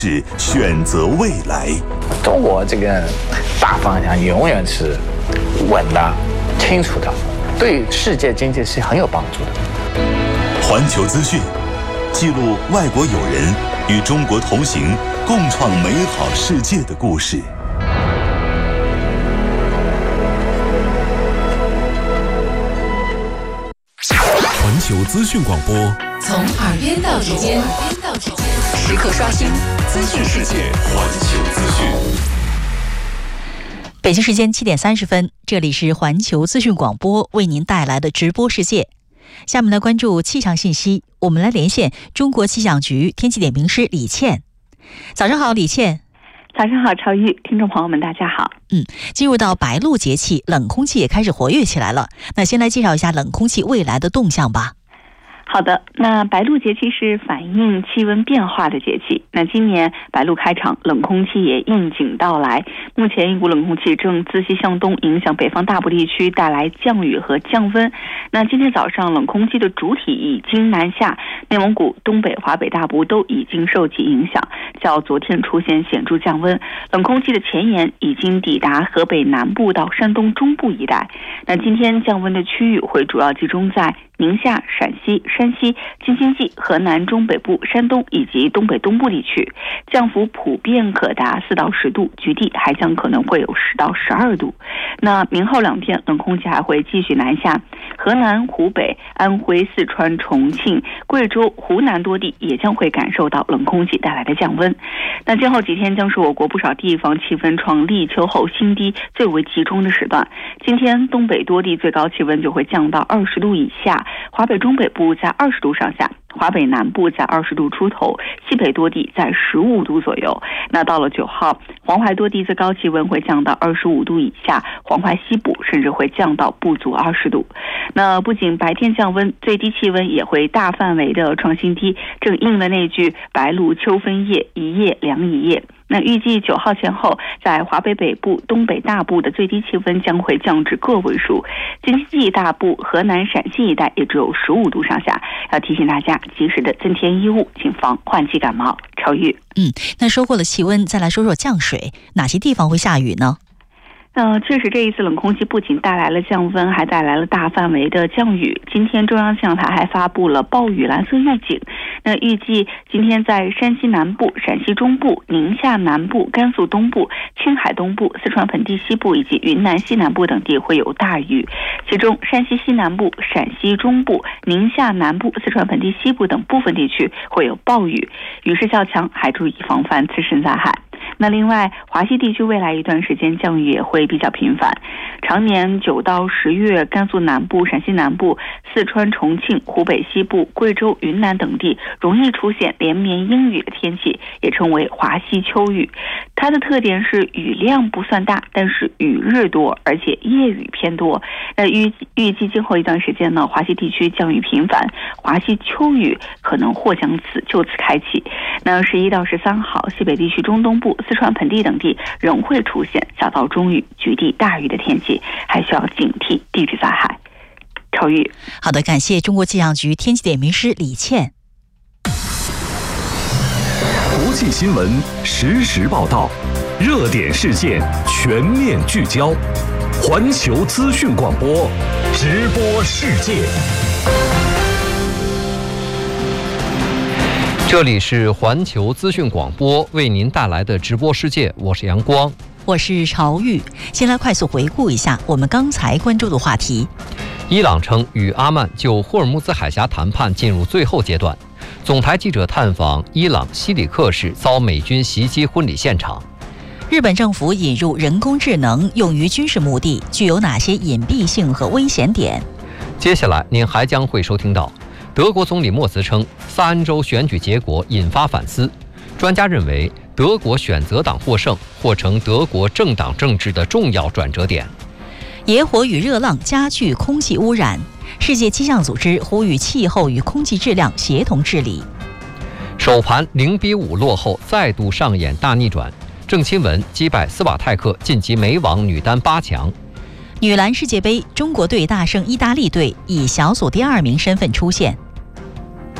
是选择未来。 中国这个大方向永远是稳的、清楚的，对世界经济是很有帮助的。 环球资讯记录外国友人与中国同行，共创美好世界的故事。环球资讯广播， 从耳边到指尖，时刻刷新资讯世界。 环球资讯。 北京时间7点30分，这里是环球资讯广播为您带来的直播世界。下面来关注气象信息，我们来连线中国气象局天气点评师李倩。早上好，李倩。 早上好，超玉，听众朋友们，大家好。 进入到白露节气，冷空气也开始活跃起来了。那先来介绍一下冷空气未来的动向吧。 好的，那白露节气是反映气温变化的节气。那今年白露开场，冷空气也应景到来。目前一股冷空气正自西向东影响北方大部地区，带来降雨和降温。那今天早上冷空气的主体已经南下，内蒙古、东北、华北大部都已经受其影响，较昨天出现显著降温。冷空气的前沿已经抵达河北南部到山东中部一带。那今天降温的区域会主要集中在宁夏、陕西、山西、京津冀、河南中北部、山东以及东北东部地区，降幅普遍可达4到10度，局地还将可能会有10到12度。那明后2天，冷空气还会继续南下，河南、湖北、安徽、四川、重庆、贵州、湖南多地也将会感受到冷空气带来的降温。那今后几天将是我国不少地方气温创立秋后新低最为集中的时段。今天东北多地最高气温就会降到20度以下，华北中北部在20度上下，华北南部在20度出头，西北多地在15度左右。那到了9号，黄淮多地最高气温会降到25度以下，黄淮西部甚至会降到不足20度。那不仅白天降温，最低气温也会大范围的创新低，正应了那句白露秋分夜，一夜凉一夜。那预计9号前后，在华北北部、东北大部的最低气温将会降至个位数，京津冀大部、河南、陕西一带也只有15度上下。要提醒大家及时的增添衣物，谨防换季感冒。超玉。 那说过了气温，再来说说降水，哪些地方会下雨呢？ 确实这一次冷空气不仅带来了降温，还带来了大范围的降雨。今天中央气象台还发布了暴雨蓝色预警。那预计今天在山西南部、陕西中部、宁夏南部、甘肃东部、青海东部、四川盆地西部以及云南西南部等地会有大雨，其中山西西南部、陕西中部、宁夏南部、四川盆地西部等部分地区会有暴雨，雨势较强，还注意防范自身灾害。那另外，华西地区未来一段时间降雨也会比较频繁，常年9到10月，甘肃南部、陕西南部、四川、重庆、湖北西部、贵州、云南等地容易出现连绵阴雨的天气，也称为华西秋雨。它的特点是雨量不算大，但是雨日多，而且夜雨偏多。那预计今后一段时间呢，华西地区降雨频繁，华西秋雨可能或将就此开启。那11到13号，西北地区中东部、四川盆地等地仍会出现小到中雨、局地大雨的天气，还需要警惕地质灾害。超玉。 好的，感谢中国气象局天气点评师李倩。 国际新闻实时报道，热点事件全面聚焦，环球资讯广播，直播世界。 这里是环球资讯广播为您带来的直播世界，我是阳光， 我是朝玉。先来快速回顾一下我们刚才关注的话题。 伊朗称与阿曼就霍尔木兹海峡谈判进入最后阶段。总台记者探访伊朗西里克市遭美军袭击婚礼现场。 日本政府引入人工智能用于军事目的，具有哪些隐蔽性和危险点？ 接下来您还将会收听到德国总理默茨称萨恩州选举结果引发反思，专家认为德国选择党获胜或成德国政党政治的重要转折点。 野火与热浪加剧空气污染，世界气象组织呼吁气候与空气质量协同治理。 首盘0-5落后，再度上演大逆转，郑钦文击败斯瓦泰克晋级美网女单8强。 女篮世界杯，中国队大胜意大利队，以小组第2名身份出现。